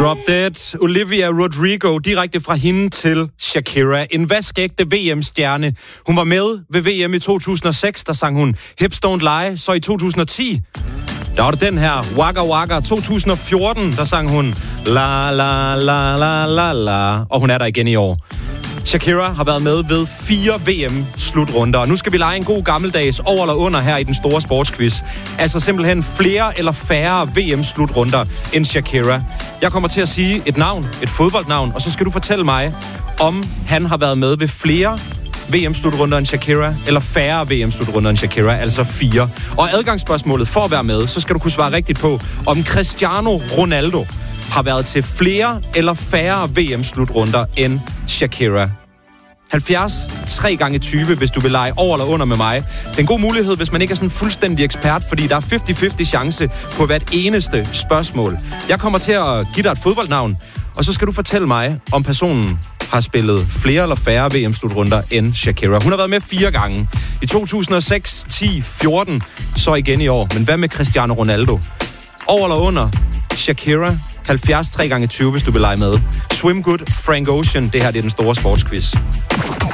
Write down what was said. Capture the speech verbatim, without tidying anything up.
Drop Dead, Olivia Rodrigo, direkte fra hende til Shakira. En vaskægte V M-stjerne. Hun var med ved V M i to tusind og seks, der sang hun Hips Don't Lie. Så i to tusind og ti, der var det den her, Waka Waka. to tusind og fjorten, der sang hun La La La La La La. Og hun er der igen i år. Shakira har været med ved fire V M-slutrunder, og nu skal vi lege en god gammeldags over eller under her i den store sportsquiz. Altså simpelthen flere eller færre V M-slutrunder end Shakira. Jeg kommer til at sige et navn, et fodboldnavn, og så skal du fortælle mig, om han har været med ved flere V M-slutrunder end Shakira, eller færre V M-slutrunder end Shakira, altså fire. Og adgangsspørgsmålet for at være med, så skal du kunne svare rigtigt på, om Cristiano Ronaldo har været til flere eller færre V M-slutrunder end Shakira. halvfjerds tre gange tyve, hvis du vil lege over eller under med mig. Det er en god mulighed, hvis man ikke er sådan fuldstændig ekspert, fordi der er halvtreds halvtreds chance på hvert eneste spørgsmål. Jeg kommer til at give dig et fodboldnavn, og så skal du fortælle mig, om personen har spillet flere eller færre V M-slutrunder end Shakira. Hun har været med fire gange. I to tusind og seks, ti, fjorten, så igen i år. Men hvad med Cristiano Ronaldo? Over eller under Shakira? halvfjerds tre gange tyve, hvis du vil lege med. Swim Good, Frank Ocean. Det her det er den store sportsquiz.